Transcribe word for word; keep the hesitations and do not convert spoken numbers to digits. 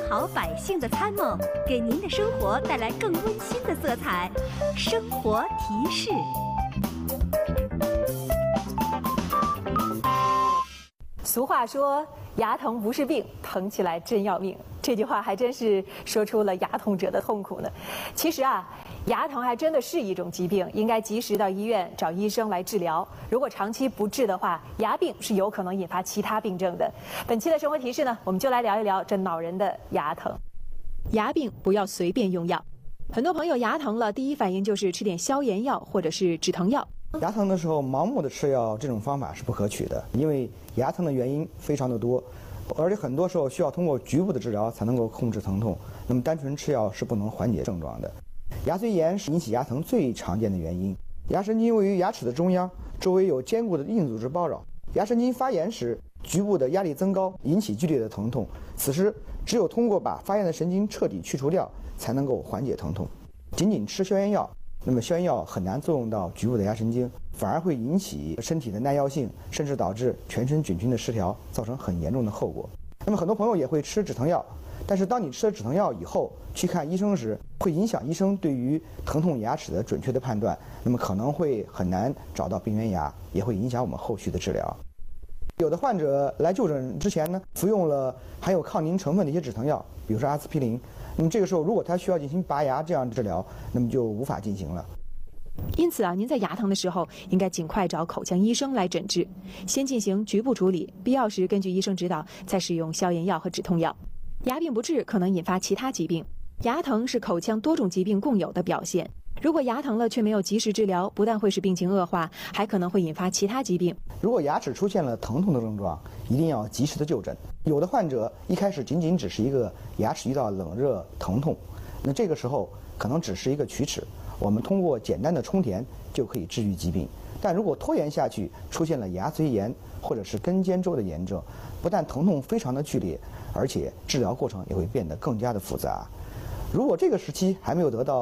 好百姓的参谋，给您的生活带来更温馨的色彩。生活提示。 俗话说，牙疼不是病，疼起来真要命。这句话还真是说出了牙痛者的痛苦呢。其实啊，牙疼还真的是一种疾病，应该及时到医院找医生来治疗。如果长期不治的话，牙病是有可能引发其他病症的。本期的生活提示呢，我们就来聊一聊这恼人的牙疼。牙病不要随便用药，很多朋友牙疼了，第一反应就是吃点消炎药或者是止疼药。 牙疼的时候盲目的吃药，这种方法是不可取的，因为牙疼的原因非常的多，而且很多时候需要通过局部的治疗才能够控制疼痛，那么单纯吃药是不能缓解症状的。牙髓炎是引起牙疼最常见的原因。牙神经位于牙齿的中央，周围有坚固的硬组织包绕。牙神经发炎时，局部的压力增高，引起剧烈的疼痛。此时只有通过把发炎的神经彻底去除掉，才能够缓解疼痛。仅仅吃消炎药，那么消炎药很难作用到局部的牙神经，反而会引起身体的耐药性，甚至导致全身菌群的失调，造成很严重的后果。那么很多朋友也会吃止疼药，但是当你吃了止疼药以后，去看医生时，会影响医生对于疼痛牙齿的准确的判断，那么可能会很难找到病原牙，也会影响我们后续的治疗。有的患者来就诊之前呢，服用了含有抗凝成分的一些止疼药，比如说阿司匹林，那么这个时候如果他需要进行拔牙这样的治疗，那么就无法进行了。 因此啊，您在牙疼的时候应该尽快找口腔医生来诊治，先进行局部处理，必要时根据医生指导再使用消炎药和止痛药。牙病不治可能引发其他疾病，牙疼是口腔多种疾病共有的表现。如果牙疼了却没有及时治疗，不但会使病情恶化，还可能会引发其他疾病。 如果牙齿出现了疼痛的症状，一定要及时的就诊。有的患者一开始仅仅只是一个牙齿遇到冷热疼痛，那这个时候可能只是一个龋齿，我们通过简单的充填就可以治愈疾病。但如果拖延下去，出现了牙髓炎或者是根尖周的炎症，不但疼痛非常的剧烈，而且治疗过程也会变得更加的复杂。如果这个时期还没有得到